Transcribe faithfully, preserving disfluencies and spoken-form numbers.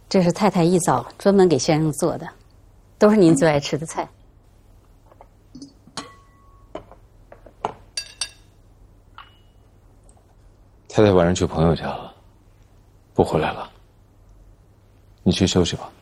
这是太太一早专门给先生做的，都是您最爱吃的菜。 太太晚上去朋友家了，不回来了。你去休息吧。